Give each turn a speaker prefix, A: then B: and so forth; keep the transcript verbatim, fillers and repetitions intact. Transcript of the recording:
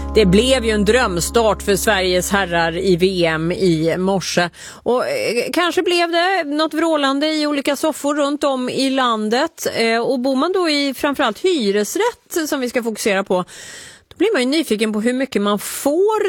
A: Det blev ju en drömstart för Sveriges herrar i V M i morse. Och eh, kanske blev det något vrålande i olika soffor runt om i landet. Eh, och bor man då i framförallt hyresrätt som vi ska fokusera på, då blir man ju nyfiken på hur mycket man får